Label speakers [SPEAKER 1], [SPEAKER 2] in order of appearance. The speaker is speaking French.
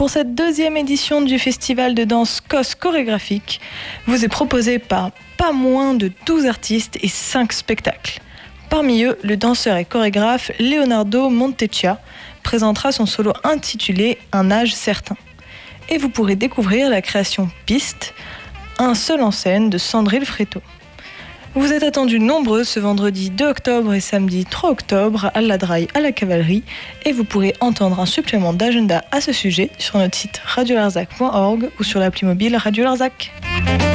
[SPEAKER 1] pour cette deuxième édition du festival de danse COS chorégraphique, vous est proposé par pas moins de 12 artistes et 5 spectacles. Parmi eux, le danseur et chorégraphe Leonardo Montecchia présentera son solo intitulé « Un âge certain ». Et vous pourrez découvrir la création Piste, un seul en scène de Sandrine Fréteau. Vous êtes attendus nombreux ce vendredi 2 octobre et samedi 3 octobre à la Draille à la Cavalerie et vous pourrez entendre un supplément d'agenda à ce sujet sur notre site radiolarzac.org ou sur l'appli mobile Radio Larzac.